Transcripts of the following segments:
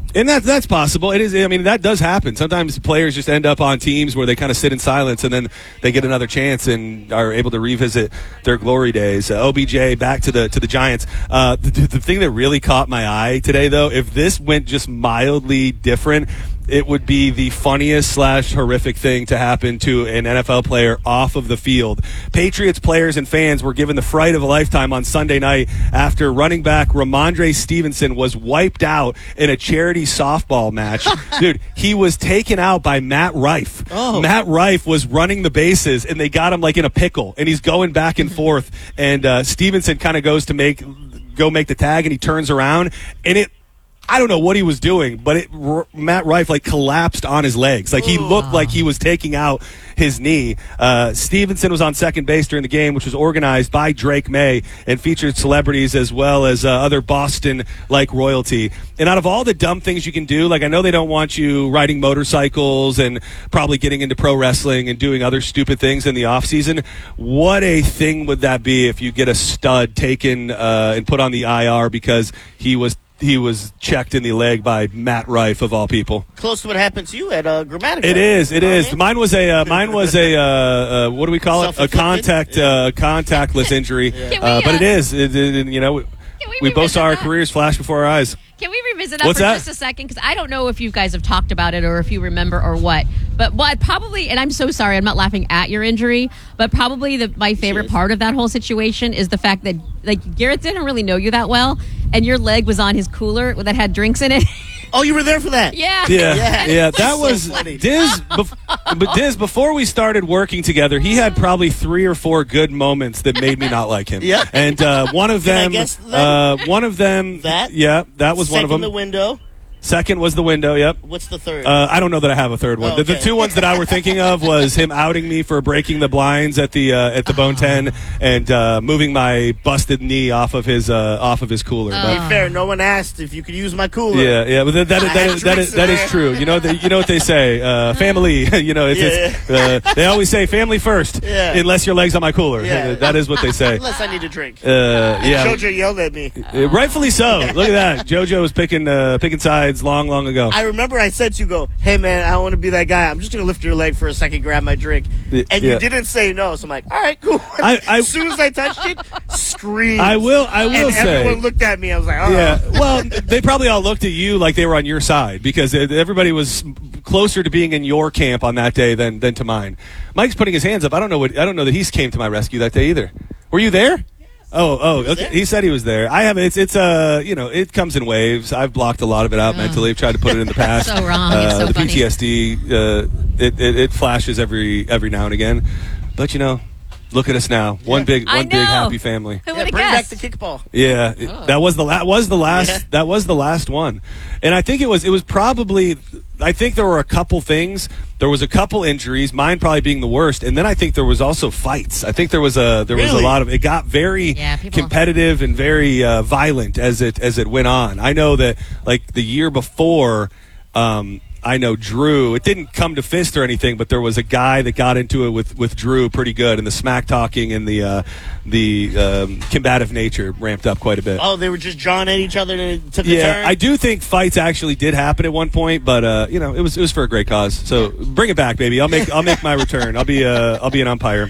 And that's possible. It is. I mean, that does happen. Sometimes players just end up on teams where they kind of sit in silence, and then they get another chance and are able to revisit their glory days. OBJ back to the Giants. The thing that really caught my eye today, though, if this went just mildly different, it would be the funniest / horrific thing to happen to an NFL player off of the field. Patriots players and fans were given the fright of a lifetime on Sunday night after running back Ramondre Stevenson was wiped out in a charity softball match. Dude, he was taken out by Matt Rife. Oh. Matt Rife was running the bases, and they got him like in a pickle, and he's going back and forth, and Stevenson kind of goes to make the tag, and he turns around, and I don't know what he was doing, but Matt Rife collapsed on his legs. He looked like he was taking out his knee. Stevenson was on second base during the game, which was organized by Drake May and featured celebrities as well as other Boston-like royalty. And out of all the dumb things you can do, I know they don't want you riding motorcycles and probably getting into pro wrestling and doing other stupid things in the offseason. What a thing would that be if you get a stud taken and put on the IR because he was checked in the leg by Matt Rife of all people. Close to what happened to you at Grammatica. It is. Mine was a what do we call it? A contactless injury. But it is. We both saw our careers flash before our eyes. Can we revisit that just a second? Because I don't know if you guys have talked about it or if you remember or what. But what probably, and I'm so sorry, I'm not laughing at your injury, but probably my favorite part of that whole situation is the fact that Garrett didn't really know you that well, and your leg was on his cooler that had drinks in it. Oh, you were there for that? Yeah. That was Diz. But Diz, before we started working together, he had probably 3 or 4 good moments that made me not like him. Yeah. And one of them, that was one of them. Second, the window. Second was the window, yep. What's the third? I don't know that I have a third one. Oh, okay. The 2 ones that I were thinking of was him outing me for breaking the blinds at the Bone 10 and moving my busted knee off of his cooler. To be fair, no one asked if you could use my cooler. Yeah, but that is true. You know what they say, family. They always say family first, unless your leg's on my cooler. Yeah. That is what they say. Unless I need a drink. JoJo yelled at me. Rightfully so. Look at that. JoJo was picking sides long ago. I remember I said to you, hey man, I don't want to be that guy. I'm just going to lift your leg for a second, grab my drink. And you didn't say no. So I'm like, all right, cool. As soon as I touched it, screamed. I will and say. Everyone looked at me. I was like, oh. Yeah. Well, they probably all looked at you like they were on your side because everybody was closer to being in your camp on that day than to mine. Mike's putting his hands up. I don't know that he came to my rescue that day either. Were you there? Oh, okay. He said he was there. I haven't. It comes in waves. I've blocked a lot of it out mentally. I've tried to put it in the past. So wrong. It's so the funny. PTSD, it flashes every now and again. But look at us now. One big happy family. Who would have bring guessed? back the kickball. Yeah, that was the last one. And I think it was probably. I think there were a couple things. There was a couple injuries, mine probably being the worst, and then I think there was also fights. I think there was a lot of. It got very competitive and very violent as it went on. I know that the year before. I know Drew. It didn't come to fist or anything, but there was a guy that got into it with Drew pretty good, and the smack talking and the combative nature ramped up quite a bit. Oh, they were just jawing at each other and it took a turn? Yeah, I do think fights actually did happen at one point, but it was for a great cause. So bring it back, baby. I'll make my return. I'll be an umpire.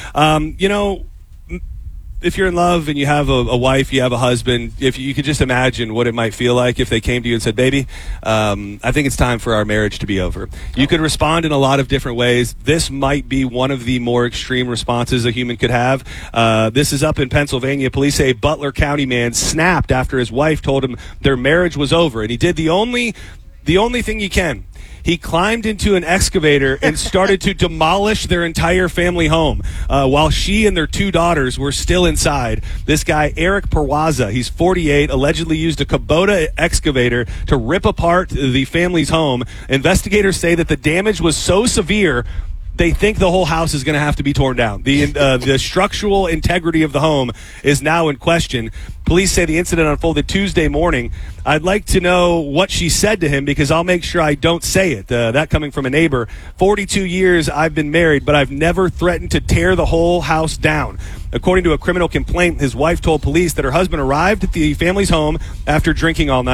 If you're in love and you have a wife, you have a husband, if you could just imagine what it might feel like if they came to you and said, baby, I think it's time for our marriage to be over. You could respond in a lot of different ways. This might be one of the more extreme responses a human could have. This is up in Pennsylvania. Police say Butler County man snapped after his wife told him their marriage was over, and he did the only thing he can. He climbed into an excavator and started to demolish their entire family home while she and their 2 daughters were still inside. This guy, Eric Perwaza, he's 48, allegedly used a Kubota excavator to rip apart the family's home. Investigators say that the damage was so severe they think the whole house is going to have to be torn down. The structural integrity of the home is now in question. Police say the incident unfolded Tuesday morning. I'd like to know what she said to him because I'll make sure I don't say it. That coming from a neighbor. 42 years I've been married, but I've never threatened to tear the whole house down. According to a criminal complaint, his wife told police that her husband arrived at the family's home after drinking all night.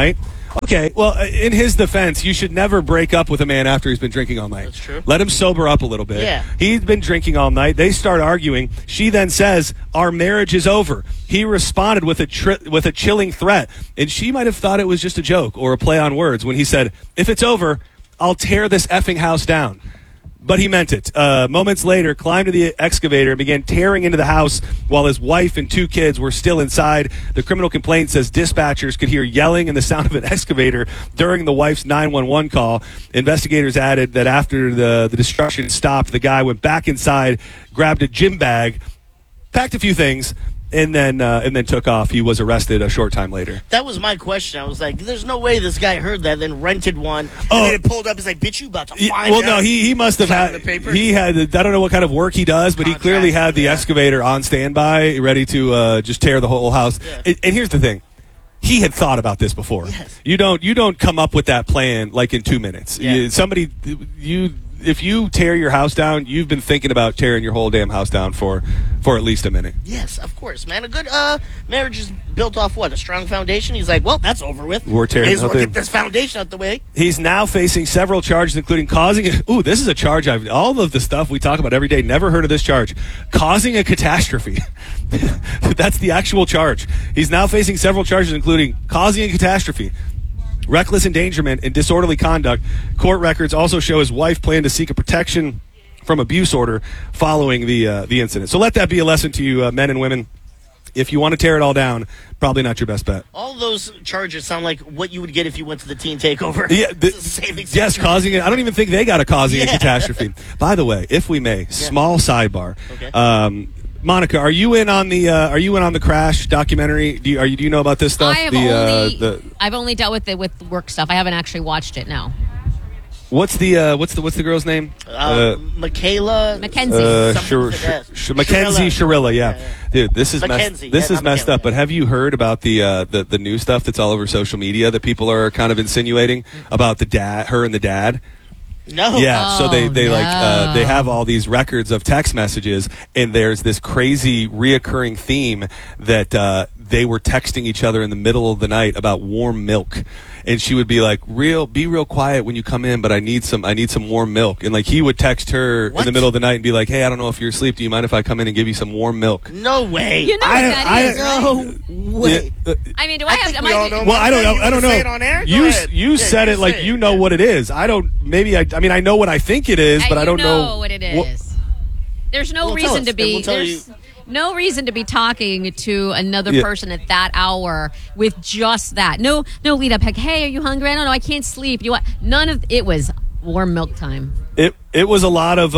Okay, well, in his defense, you should never break up with a man after he's been drinking all night. That's true. Let him sober up a little bit. Yeah. He's been drinking all night. They start arguing. She then says, "Our marriage is over." He responded with a chilling threat, and she might have thought it was just a joke or a play on words when he said, "If it's over, I'll tear this effing house down." But he meant it. Moments later, climbed to the excavator and began tearing into the house while his wife and 2 kids were still inside. The criminal complaint says dispatchers could hear yelling and the sound of an excavator during the wife's 911 call. Investigators added that after the destruction stopped, the guy went back inside, grabbed a gym bag, packed a few things, and then took off. He was arrested a short time later. That was my question. I was like, there's no way this guy heard that, then rented one, and then it pulled up. He's like, bitch, you about to find out. Well, no, he must have had, he had, I don't know what kind of work he does, but he clearly had the excavator on standby, ready to just tear the whole house. Yeah. And here's the thing. He had thought about this before. Yes. You don't come up with that plan like in 2 minutes. Yeah. If you tear your house down, you've been thinking about tearing your whole damn house down for at least a minute. Yes, of course, man. A good marriage is built off what? A strong foundation? He's like, well, that's over with. We're tearing May as well get this foundation out the way. He's now facing several charges, including causing this is a charge all of the stuff we talk about every day, never heard of this charge. Causing a catastrophe. That's the actual charge. He's now facing several charges, including causing a catastrophe, reckless endangerment, and disorderly conduct. Court records also show his wife planned to seek a protection from abuse order following the incident. So let that be a lesson to you, men and women. If you want to tear it all down, probably not your best bet. All those charges sound like what you would get if you went to the teen takeover. Yeah, yes, causing it. I don't even think they got a causing a catastrophe. By the way, if we may, small sidebar. Okay. Monica, are you in on the Crash documentary? Do you know about this stuff? I've only dealt with it with work stuff. I haven't actually watched it. No. What's the girl's name? Michaela Mackenzie. Mackenzie Shirilla. Yeah. Dude, this is messed up. But have you heard about the new stuff that's all over social media that people are kind of insinuating about her and the dad? No. Yeah, so they have all these records of text messages, and there's this crazy reoccurring theme that they were texting each other in the middle of the night about warm milk. And she would be like, be real quiet when you come in, but I need some warm milk. And like he would text her in the middle of the night and be like, hey, I don't know if you're asleep. Do you mind if I come in and give you some warm milk? No way. You know what that is, right? No way. I mean, do I have? Well, I don't know. I don't know. Say it on air? You said it like you know what it is. I don't. Maybe I mean I know what I think it is, but I don't know what it is. There's no reason to be. No reason to be talking to another person at that hour with just that. No lead up. Like, hey, are you hungry? I don't know. I can't sleep. You want none of it was warm milk time. It was a lot of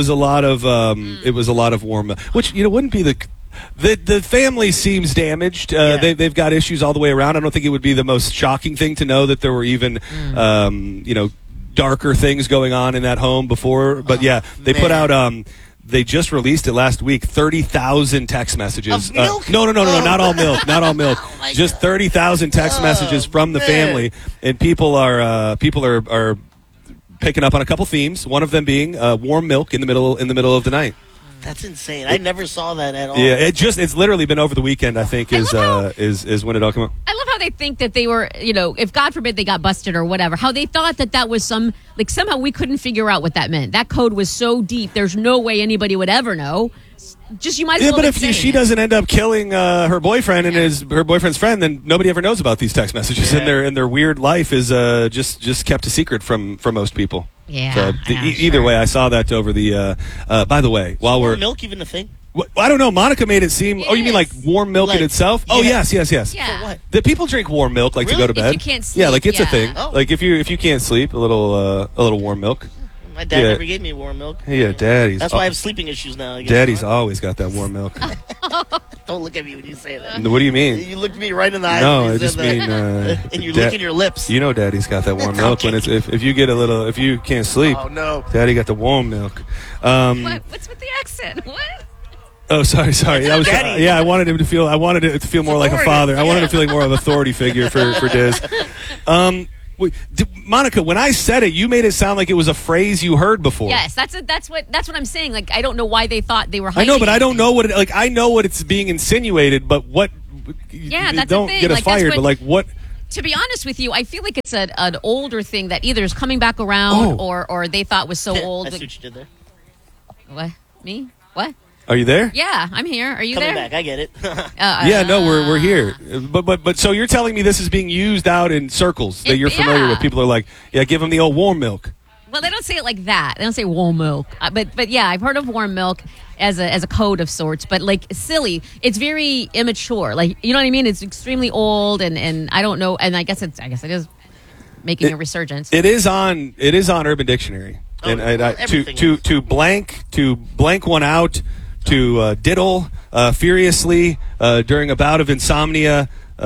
warm milk, which wouldn't be the family seems damaged. They've got issues all the way around. I don't think it would be the most shocking thing to know that there were even darker things going on in that home before. But they put out. They just released it last week. 30,000 text messages. Of milk? No, not all milk. Not all milk. Just 30,000 text messages from the family, and people are picking up on a couple themes. One of them being warm milk in the middle of the night. That's insane. I never saw that at all. Yeah, it's literally been over the weekend. I think is when it all came out. I love how they think that they were, if God forbid they got busted or whatever, how they thought that was somehow we couldn't figure out what that meant. That code was so deep. There's no way anybody would ever know. Just you might as well. But if she doesn't end up killing her boyfriend and her boyfriend's friend, then nobody ever knows about these text messages, and their weird life is just kept a secret from most people. Yeah. So either way, I saw that over the. By the way, while we're milk even a thing. I don't know. Monica made it seem. You mean like warm milk in itself? Yeah. Oh yes. Yeah. For what? The people drink warm milk to go to bed. If you can't sleep, yeah, like it's a thing. Oh. Like if you can't sleep, a little warm milk. My dad never gave me warm milk. Yeah, Daddy's. That's why I have sleeping issues now. I guess. Daddy's always got that warm milk. Don't look at me when you say that. What do you mean? You looked me right in the eye. No, I just mean. And you're licking your lips. You know, Daddy's got that warm milk when it's if you get if you can't sleep. Oh no, Daddy got the warm milk. What's with the accent? What? Oh, sorry. I wanted him to feel. I wanted it to feel more like a father. I wanted to feel like more of an authority figure for Diz. Monica, when I said it, you made it sound like it was a phrase you heard before. Yes, that's what I'm saying. Like I don't know why they thought they were hiding. I know, but I don't know what I know what it's being insinuated, but what? Yeah, that's don't the thing. get us fired. But like what? To be honest with you, I feel like it's an older thing that either is coming back around or they thought was so old. I see what you did there. What? Me? What? Are you there? Yeah, I'm here. Are you Coming there? back, I get it. Yeah, no, we're here. But so you're telling me this is being used out in circles that you're familiar with. People are like, yeah, give them the old warm milk. Well, they don't say it like that. They don't say warm milk. But yeah, I've heard of warm milk as a code of sorts. But like silly, it's very immature. Like, you know what I mean? It's extremely old, and I don't know. And I guess it is making a resurgence. It is on Urban Dictionary. To blank one out, to diddle furiously during a bout of insomnia.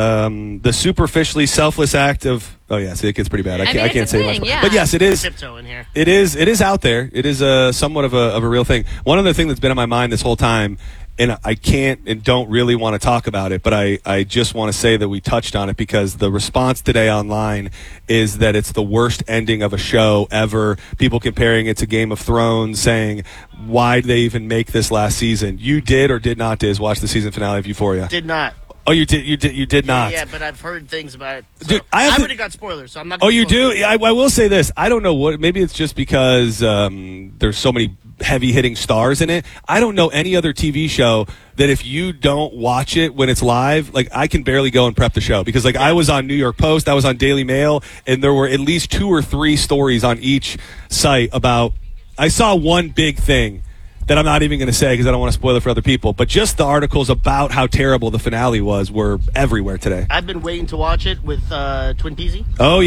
The superficially selfless act of it gets pretty bad. I can't say much more. Yeah. But yes, it is. Tiptoe in here. It is out there. It is somewhat of a real thing. One other thing that's been on my mind this whole time, and I can't and don't really want to talk about it, but I just want to say that we touched on it because the response today online is that it's the worst ending of a show ever. People comparing it to Game of Thrones, saying, why did they even make this last season? You did or did not, Diz, watch the season finale of Euphoria? Did not. Oh, you did not. Yeah, but I've heard things about it. So Dude, I already got spoilers, so I'm not. Oh, you do? I will say this. I don't know what. Maybe it's just because there's so many heavy hitting stars in it. I don't know any other TV show that if you don't watch it when it's live, like I can barely go and prep the show because like I was on New York Post, I was on Daily Mail, and there were at least 2 or 3 stories on each site about. I saw one big thing that I'm not even going to say because I don't want to spoil it for other people. But just the articles about how terrible the finale was were everywhere today. I've been waiting to watch it with Twin Peasy. Oh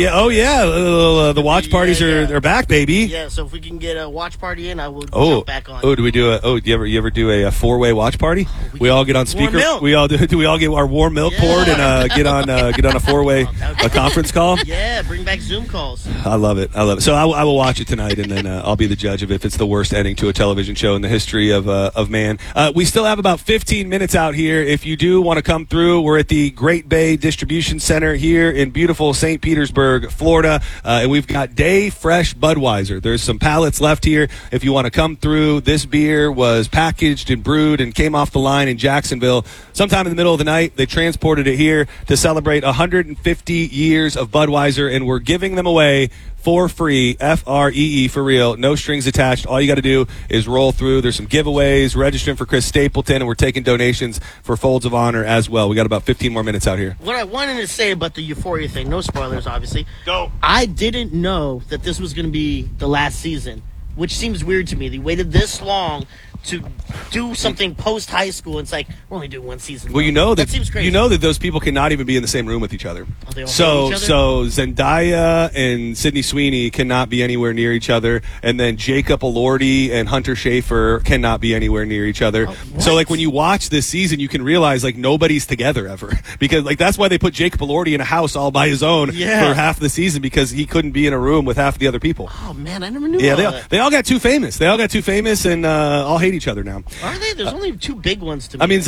yeah. The watch parties are back, baby. Yeah, so if we can get a watch party in, I will jump back on. Do we do do you ever do a 4-way watch party? We all get on speaker. We all do we all get our warm milk poured and get on a 4-way conference call? Yeah, bring back Zoom calls. I love it. So I will watch it tonight, and then I'll be the judge of if it's the worst ending to a television show in the history of man. We still have about 15 minutes out here. If you do want to come through, we're at the Great Bay Distribution Center here in beautiful St. Petersburg, Florida, and we've got Day Fresh Budweiser. There's some pallets left here if you want to come through. This beer was packaged and brewed and came off the line in Jacksonville sometime in the middle of the night. They transported it here to celebrate 150 years of Budweiser, and we're giving them away for free, Free, for real, no strings attached. All you got to do is roll through. There's some giveaways, registering for Chris Stapleton, and we're taking donations for Folds of Honor as well. We got about 15 more minutes out here. What I wanted to say about the Euphoria thing, no spoilers, obviously. Go. I didn't know that this was going to be the last season, which seems weird to me. They waited this long to do something post high school. It's like we're only doing one season. Well, you know that seems crazy. You know that those people cannot even be in the same room with each other. Oh, they all so hate each other? so Zendaya and Sydney Sweeney cannot be anywhere near each other, and then Jacob Elordi and Hunter Schafer cannot be anywhere near each other. Oh, so like when you watch this season, you can realize like nobody's together ever because like that's why they put Jacob Elordi in a house all by his own for half the season because he couldn't be in a room with half the other people. Oh man, I never knew. Yeah, they all got too famous. They all got too famous and all hate each other now. Are they? There's only 2 big ones to me. I mean,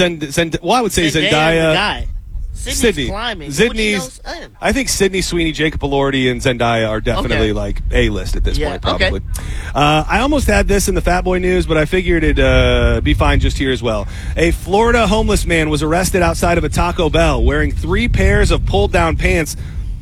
I would say Zendaya. Sydney's climbing. Sydney's. I think Sydney Sweeney, Jacob Elordi, and Zendaya are definitely like A-list at this point, probably. Okay. I almost had this in the Fat Boy News, but I figured it'd be fine just here as well. A Florida homeless man was arrested outside of a Taco Bell wearing 3 pairs of pulled-down pants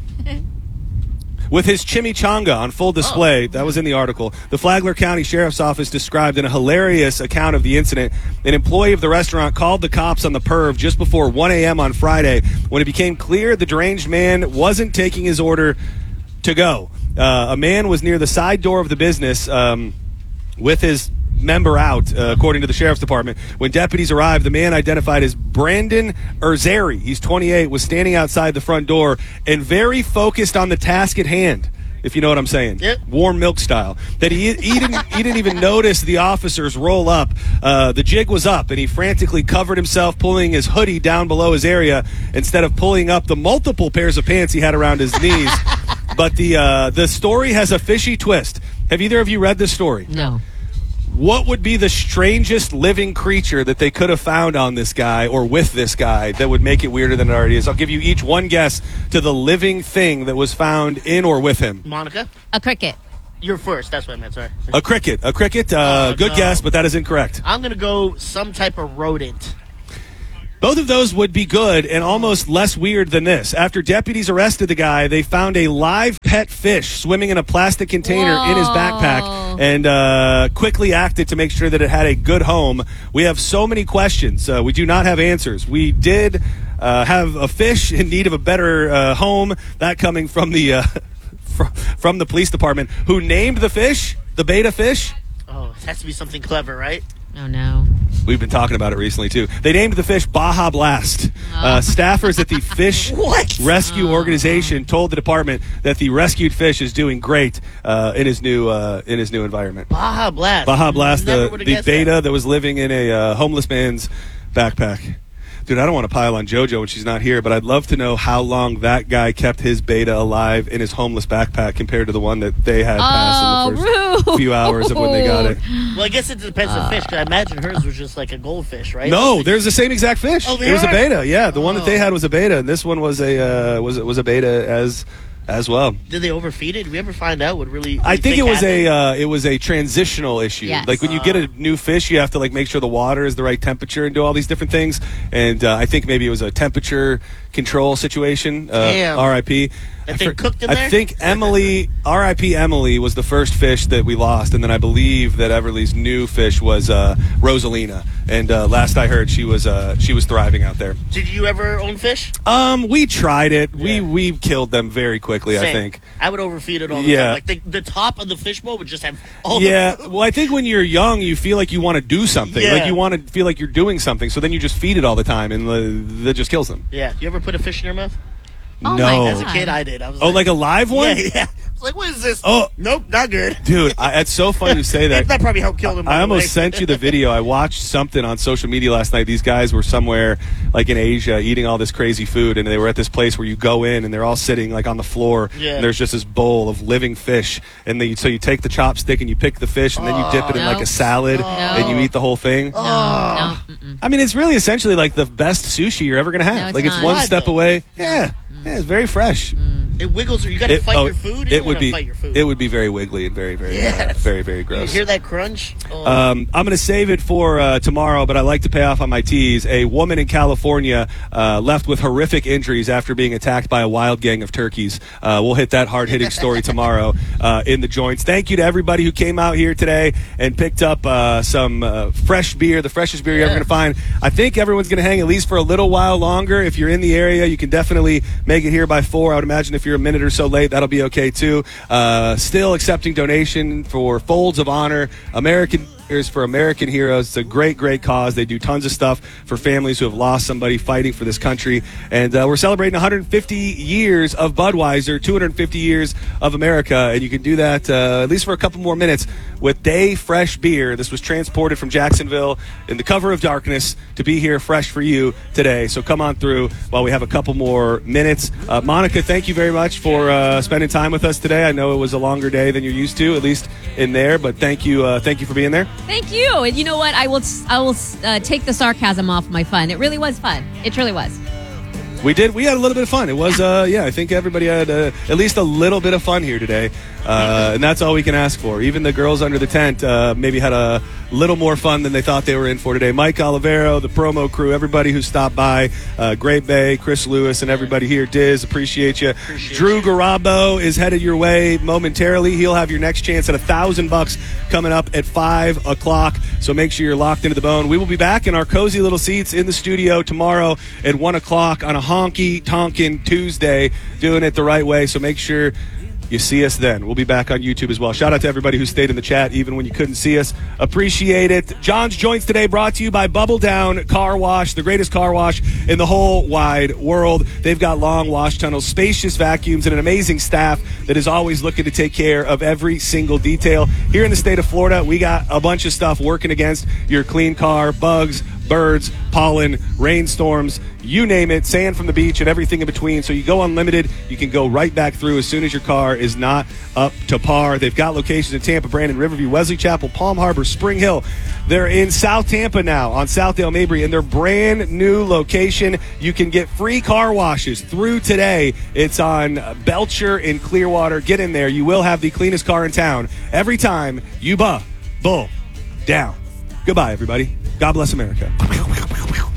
with his chimichanga on full display. That was in the article. The Flagler County Sheriff's Office described in a hilarious account of the incident. An employee of the restaurant called the cops on the perv just before 1 a.m. on Friday when it became clear the deranged man wasn't taking his order to go. A man was near the side door of the business with his member out, according to the sheriff's department. When deputies arrived, the man identified as Brandon Erzeri, he's 28, was standing outside the front door and very focused on the task at hand, if you know what I'm saying. Yep. Warm milk style. That he didn't even notice the officers roll up. The jig was up, and he frantically covered himself, pulling his hoodie down below his area instead of pulling up the multiple pairs of pants he had around his knees. But the story has a fishy twist. Have either of you read this story? No. What would be the strangest living creature that they could have found on this guy or with this guy that would make it weirder than it already is? I'll give you each one guess to the living thing that was found in or with him. Monica? A cricket. You're first. That's what I meant. Sorry. A cricket. Good guess, but that is incorrect. I'm going to go some type of rodent. Both of those would be good and almost less weird than this. After deputies arrested the guy, they found a live pet fish swimming in a plastic container in his backpack and quickly acted to make sure that it had a good home. We have so many questions. We do not have answers. We did have a fish in need of a better home. That coming from the from the police department, who named the fish the beta fish. Oh, it has to be something clever, right? Oh, no. We've been talking about it recently, too. They named the fish Baja Blast. Staffers at the Fish Rescue Organization told the department that the rescued fish is doing great in his new environment. Baja Blast. Baja Blast, the beta that was living in a homeless man's backpack. Dude, I don't want to pile on JoJo when she's not here, but I'd love to know how long that guy kept his beta alive in his homeless backpack compared to the one that they had pass in the first few hours of when they got it. Well, I guess it depends on the fish, because I imagine hers was just like a goldfish, right? No, there's the same exact fish. Oh, it was a beta, yeah. The one that they had was a beta, and this one was a beta as well. Did they overfeed it? Did we ever find out what really? I think it was a transitional issue. Yes. Like when you get a new fish, you have to like make sure the water is the right temperature and do all these different things. And I think maybe it was a temperature control situation. Damn. R.I.P. Cooked in there? I think Emily, R.I.P. Emily, was the first fish that we lost, and then I believe that Everly's new fish was Rosalina. And last I heard, she was thriving out there. Did you ever own fish? We tried it. Yeah. We killed them very quickly. Same. I think I would overfeed it all the time. Like the top of the fishbowl would just have all the food. Well, I think when you're young, you feel like you want to do something. Yeah. Like you want to feel like you're doing something. So then you just feed it all the time, and that just kills them. Yeah. You ever put a fish in your mouth? Oh no. my God. As a kid, I did. I was like a live one? Yeah. I was like, what is this? Oh. Nope, not good. Dude, it's so funny to say that. That probably helped kill him. I almost sent you the video. I watched something on social media last night. These guys were somewhere like in Asia eating all this crazy food, and they were at this place where you go in and they're all sitting like on the floor, and there's just this bowl of living fish, and so you take the chopstick and you pick the fish, and then you dip it in like a salad, and you eat the whole thing. No. I mean, it's really essentially like the best sushi you're ever going to have. No, it's one step away. Yeah, it's very fresh. It wiggles. You got to fight your food. It would be very wiggly and very, very, very, very gross. You hear that crunch? Oh. I'm going to save it for tomorrow, but I like to pay off on my teas. A woman in California left with horrific injuries after being attacked by a wild gang of turkeys. We'll hit that hard-hitting story tomorrow in the joints. Thank you to everybody who came out here today and picked up some fresh beer, the freshest beer you're ever going to find. I think everyone's going to hang at least for a little while longer. If you're in the area, you can definitely make it here by 4. I would imagine if you're a minute or so late, that'll be okay too. Still accepting donation for Folds of Honor, American for American Heroes. It's a great, great cause. They do tons of stuff for families who have lost somebody fighting for this country. And we're celebrating 150 years of Budweiser, 250 years of America. And you can do that at least for a couple more minutes with Day Fresh Beer. This was transported from Jacksonville in the cover of darkness to be here fresh for you today. So come on through while we have a couple more minutes. Monica, thank you very much for spending time with us today. I know it was a longer day than you're used to, at least in there, but thank you for being there. Thank you. And you know what? I will take the sarcasm off my fun. It really was fun. It truly was. We had a little bit of fun. It was, I think everybody had at least a little bit of fun here today. And that's all we can ask for. Even the girls under the tent maybe had a little more fun than they thought they were in for today. Mike Olivero, the promo crew, everybody who stopped by, Great Bay, Chris Lewis, and everybody here. Diz, appreciate you. Drew Garabo is headed your way momentarily. He'll have your next chance at $1,000 coming up at 5 o'clock. So make sure you're locked into the bone. We will be back in our cozy little seats in the studio tomorrow at 1 o'clock on a honky-tonkin' Tuesday, doing it the right way. So make sure you see us then. We'll be back on YouTube as well. Shout out to everybody who stayed in the chat even when you couldn't see us. Appreciate it. John's Joints today brought to you by Bubble Down Car Wash, the greatest car wash in the whole wide world. They've got long wash tunnels, spacious vacuums, and an amazing staff that is always looking to take care of every single detail. Here in the state of Florida, we got a bunch of stuff working against your clean car, bugs, birds, pollen, rainstorms, you name it, sand from the beach and everything in between. So you go unlimited, you can go right back through as soon as your car is not up to par. They've got locations in Tampa, Brandon, Riverview, Wesley Chapel, Palm Harbor, Spring Hill. They're in South Tampa now on Southdale Mabry in their brand new location. You can get free car washes through today. It's on Belcher in Clearwater. Get in there. You will have the cleanest car in town every time you bull down. Goodbye, everybody. God bless America.